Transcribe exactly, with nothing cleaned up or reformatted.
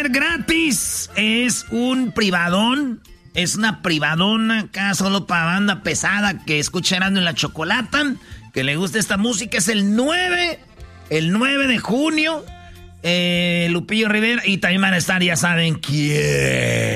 tener gratis es un privadón. Es una privadona acá solo para banda pesada que escucha Erasmo y la Chocolata, que le gusta esta música. Es el nueve, el nueve de junio. Eh, Lupillo Rivera y también van a estar, ya saben quién.